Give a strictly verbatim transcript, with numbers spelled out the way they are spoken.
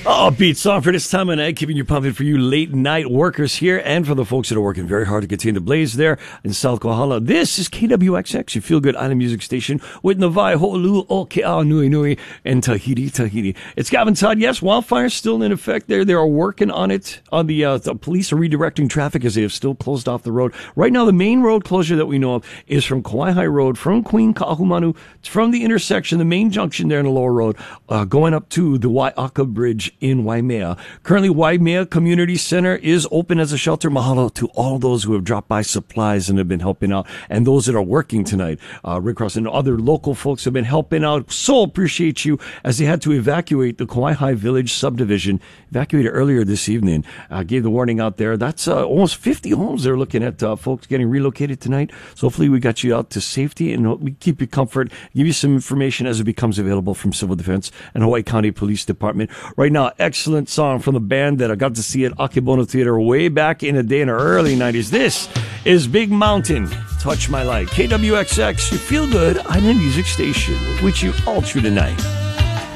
Oh, beat song for this time of night, keeping you pumping for you late night workers here and for the folks that are working very hard to contain the blaze there in South Kohala. This is K W X X, your feel-good island music station with Navai, Ho'olu, Oke'a, Nui Nui, and Tahiti, Tahiti. It's Gavin Todd. Yes, wildfire's still in effect there. They are working on it. On the, uh, the police are redirecting traffic as they have still closed off the road. Right now, the main road closure that we know of is from Kauai High Road, from Queen Kahumanu, from the intersection, the main junction there in the lower road, uh, going up to the Waiaka Bridge in Waimea. Currently, Waimea Community Center is open as a shelter. Mahalo to all those who have dropped by supplies and have been helping out, and those that are working tonight. Uh, Rick Ross and other local folks have been helping out. So appreciate you as they had to evacuate the Kauai High Village subdivision. Evacuated earlier this evening. Uh, gave the warning out there. That's uh, almost fifty homes they're looking at, uh, folks getting relocated tonight. So hopefully we got you out to safety and we keep you comfort, give you some information as it becomes available from Civil Defense and Hawaii County Police Department. Right now, excellent song from the band that I got to see at Akebono Theater way back in the day in the early nineties. This is Big Mountain, Touch My Light. K W X X, your feel-good island music station with you all through the night.